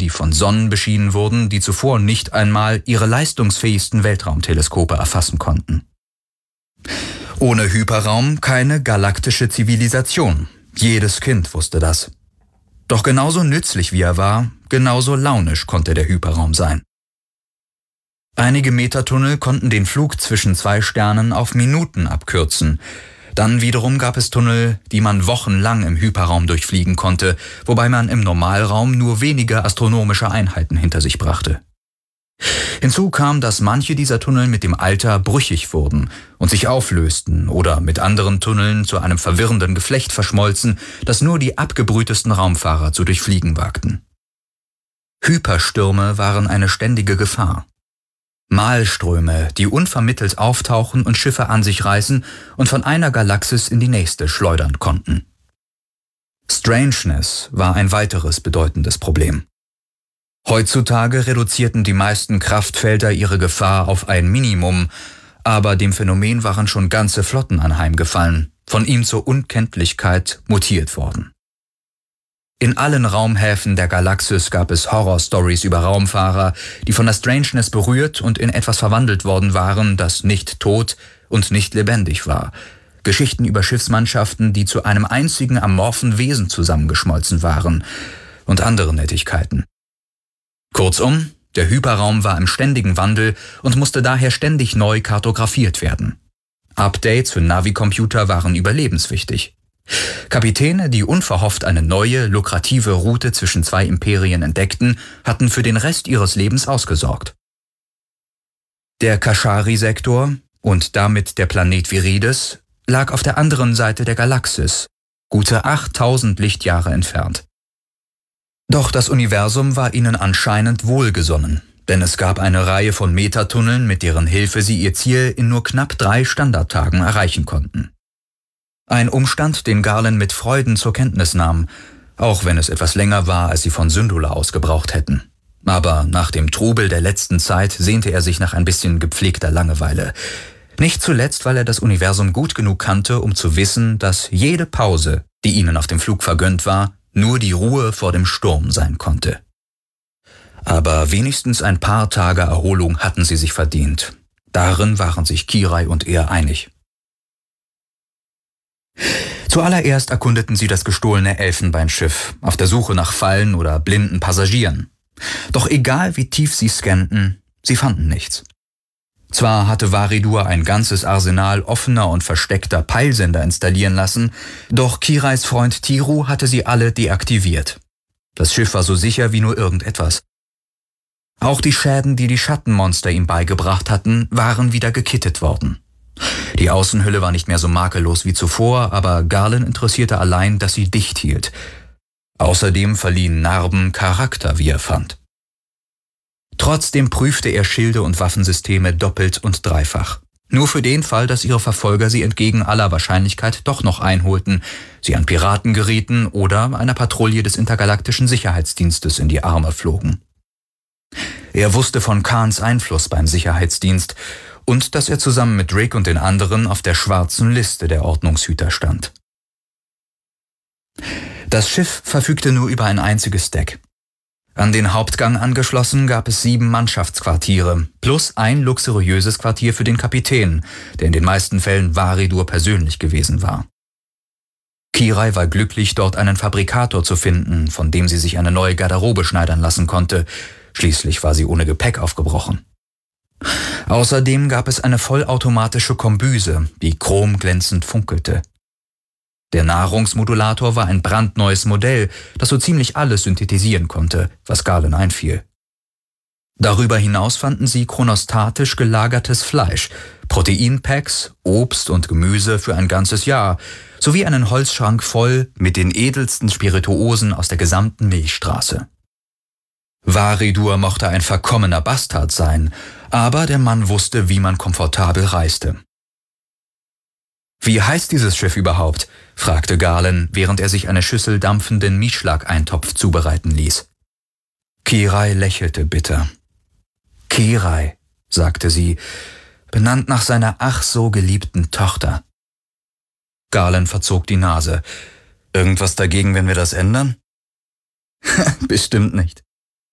die von Sonnen beschienen wurden, die zuvor nicht einmal ihre leistungsfähigsten Weltraumteleskope erfassen konnten. Ohne Hyperraum keine galaktische Zivilisation. Jedes Kind wusste das. Doch genauso nützlich wie er war, genauso launisch konnte der Hyperraum sein. Einige Metatunnel konnten den Flug zwischen zwei Sternen auf Minuten abkürzen. Dann wiederum gab es Tunnel, die man wochenlang im Hyperraum durchfliegen konnte, wobei man im Normalraum nur wenige astronomische Einheiten hinter sich brachte. Hinzu kam, dass manche dieser Tunnel mit dem Alter brüchig wurden und sich auflösten oder mit anderen Tunneln zu einem verwirrenden Geflecht verschmolzen, das nur die abgebrühtesten Raumfahrer zu durchfliegen wagten. Hyperstürme waren eine ständige Gefahr. Malströme, die unvermittelt auftauchen und Schiffe an sich reißen und von einer Galaxis in die nächste schleudern konnten. Strangeness war ein weiteres bedeutendes Problem. Heutzutage reduzierten die meisten Kraftfelder ihre Gefahr auf ein Minimum, aber dem Phänomen waren schon ganze Flotten anheimgefallen, von ihm zur Unkenntlichkeit mutiert worden. In allen Raumhäfen der Galaxis gab es Horrorstories über Raumfahrer, die von der Strangeness berührt und in etwas verwandelt worden waren, das nicht tot und nicht lebendig war. Geschichten über Schiffsmannschaften, die zu einem einzigen amorphen Wesen zusammengeschmolzen waren und andere Nettigkeiten. Kurzum, der Hyperraum war im ständigen Wandel und musste daher ständig neu kartografiert werden. Updates für Navicomputer waren überlebenswichtig. Kapitäne, die unverhofft eine neue, lukrative Route zwischen zwei Imperien entdeckten, hatten für den Rest ihres Lebens ausgesorgt. Der Kashari-Sektor und damit der Planet Virides lag auf der anderen Seite der Galaxis, gute 8000 Lichtjahre entfernt. Doch das Universum war ihnen anscheinend wohlgesonnen, denn es gab eine Reihe von Metatunneln, mit deren Hilfe sie ihr Ziel in nur knapp 3 Standardtagen erreichen konnten. Ein Umstand, den Garland mit Freuden zur Kenntnis nahm, auch wenn es etwas länger war, als sie von Syndulla aus gebraucht hätten. Aber nach dem Trubel der letzten Zeit sehnte er sich nach ein bisschen gepflegter Langeweile. Nicht zuletzt, weil er das Universum gut genug kannte, um zu wissen, dass jede Pause, die ihnen auf dem Flug vergönnt war, nur die Ruhe vor dem Sturm sein konnte. Aber wenigstens ein paar Tage Erholung hatten sie sich verdient. Darin waren sich Kirai und er einig. Zuallererst erkundeten sie das gestohlene Elfenbeinschiff, auf der Suche nach Fallen oder blinden Passagieren. Doch egal wie tief sie scannten, sie fanden nichts. Zwar hatte Varidur ein ganzes Arsenal offener und versteckter Peilsender installieren lassen, doch Kirais Freund Tiru hatte sie alle deaktiviert. Das Schiff war so sicher wie nur irgendetwas. Auch die Schäden, die die Schattenmonster ihm beigebracht hatten, waren wieder gekittet worden. Die Außenhülle war nicht mehr so makellos wie zuvor, aber Garland interessierte allein, dass sie dicht hielt. Außerdem verliehen Narben Charakter, wie er fand. Trotzdem prüfte er Schilde und Waffensysteme doppelt und dreifach. Nur für den Fall, dass ihre Verfolger sie entgegen aller Wahrscheinlichkeit doch noch einholten, sie an Piraten gerieten oder einer Patrouille des Intergalaktischen Sicherheitsdienstes in die Arme flogen. Er wusste von Khans Einfluss beim Sicherheitsdienst und dass er zusammen mit Drake und den anderen auf der schwarzen Liste der Ordnungshüter stand. Das Schiff verfügte nur über ein einziges Deck. An den Hauptgang angeschlossen gab es 7 Mannschaftsquartiere, plus ein luxuriöses Quartier für den Kapitän, der in den meisten Fällen Varidur persönlich gewesen war. Kirai war glücklich, dort einen Fabrikator zu finden, von dem sie sich eine neue Garderobe schneidern lassen konnte. Schließlich war sie ohne Gepäck aufgebrochen. Außerdem gab es eine vollautomatische Kombüse, die chromglänzend funkelte. Der Nahrungsmodulator war ein brandneues Modell, das so ziemlich alles synthetisieren konnte, was Garland einfiel. Darüber hinaus fanden sie chronostatisch gelagertes Fleisch, Proteinpacks, Obst und Gemüse für ein ganzes Jahr, sowie einen Holzschrank voll mit den edelsten Spirituosen aus der gesamten Milchstraße. Varidur mochte ein verkommener Bastard sein, aber der Mann wusste, wie man komfortabel reiste. »Wie heißt dieses Schiff überhaupt?« fragte Garland, während er sich eine Schüssel dampfenden Mischlageintopf zubereiten ließ. Kirai lächelte bitter. »Kirai«, sagte sie, »benannt nach seiner ach so geliebten Tochter.« Garland verzog die Nase. »Irgendwas dagegen, wenn wir das ändern?« »Bestimmt nicht«,